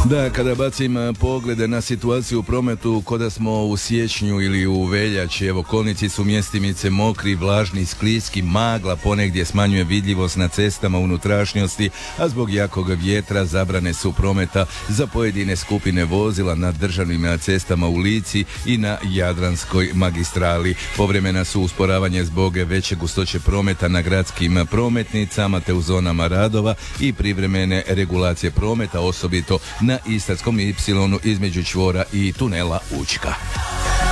Da, kada bacim poglede na situaciju u prometu, koda smo u siječnju ili u veljači, evo, kolnici su mjestimice mokri, vlažni, skliski, magla ponegdje smanjuje vidljivost na cestama unutrašnjosti, a zbog jakog vjetra zabrane su prometa za pojedine skupine vozila na državnim cestama u Lici i na Jadranskoj magistrali. Povremena su usporavanje zbog veće gustoće prometa na gradskim prometnicama te u zonama radova i privremene regulacije prometa, osobito na Istarskom Y između čvora i tunela Učka.